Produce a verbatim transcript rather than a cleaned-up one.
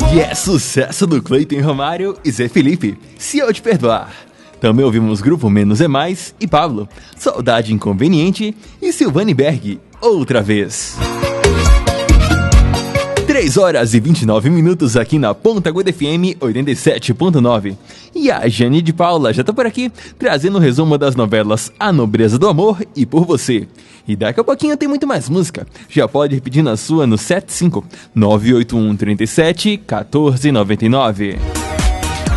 E é sucesso do Cleiton Romário e Zé Felipe, Se Eu Te Perdoar. Também ouvimos Grupo Menos é Mais e Pablo, Saudade Inconveniente e Silvane Berg, Outra Vez. três horas e vinte e nove minutos aqui na Ponta Aguda F M oitenta e sete ponto nove. E a Jane de Paula já tá por aqui, trazendo o resumo das novelas A Nobreza do Amor e Por Você. E daqui a pouquinho tem muito mais música. Já pode repetir na sua no sete cinco nove oito um três sete um quatro nove nove.